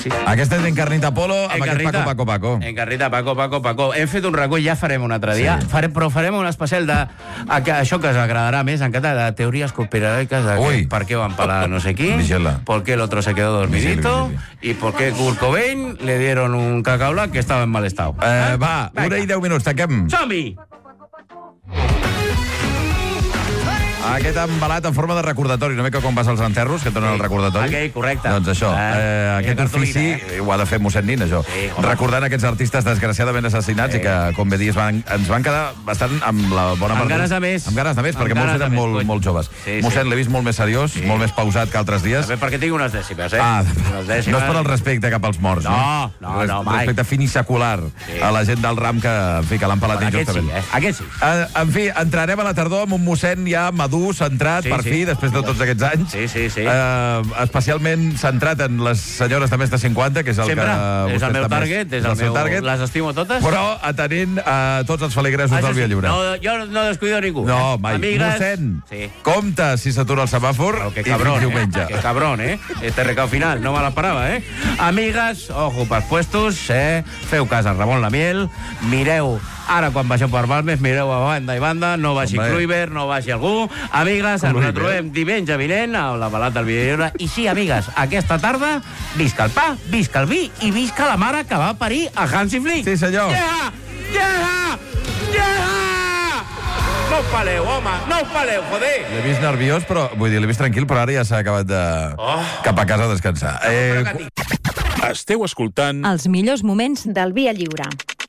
Aquesta és Encarnita Polo amb aquest Paco. Encarnita, Paco. Hem fet un recull, ja farem un altre dia, però farem un especial de això que us agradarà més, en català, de teories conspiranoicas, de per què van pelar no sé qui, por qué el otro se quedó dormidito y por qué Kurt Cobain le dieron un cacao black que estaba en mal estado. Va, 1:10, tanquem. Som-hi! Aquest embalat en forma de recordatori, una mica com vas als enterros, que et donen el recordatori. Aquell, correcte. Doncs això, aquest ofici ho ha de fer mossèn Nin, això. Recordant aquests artistes desgraciadament assassinats i que, com bé dius, ens van quedar bastant amb la bona part... Amb ganes de més. Amb ganes de més, perquè molts eren molt joves. Mossèn l'he vist molt més seriós, molt més pausat que altres dies. També perquè tinc unes dècimes, no és per el respecte cap als morts, no, mai. Respecte finissecular a la gent del ram que l'han pelat injustament. Aquest sí. En fi, entrarem a la tardor amb un mossèn ja madur, centrat, per fi, després de tots aquests anys. Sí. Especialment centrat en les senyores de més de 50, que és el que vostè és el meu target, és el meu target. Les estimo totes. Però atenent a tots els feligresos del Via Lliure. Jo no descuido ningú. No, mai. Mossèn, compte si s'atura el semàfor i fins diumenge. Que cabrón, Este recao final, no me l'esperava, Amigues, ojo pels puestos, feu cas a Ramon Lamiel, mireu ara, quan baixeu per Balmes, mireu a banda i banda, no baixi Kluivert, no baixi algú. Amigues, ens retrobem diumenge vinent a la balada del Via Lliure. I sí, amigues, aquesta tarda, visca el pa, visca el vi i visca la mare que va parir a Hansi Flick. Sí, senyor. Yeah! No us peleu, home, no us peleu, joder! L'he vist nerviós, però, vull dir, l'he vist tranquil, però ara ja s'ha acabat de... cap a casa a descansar. Esteu escoltant els millors moments del Via Lliure.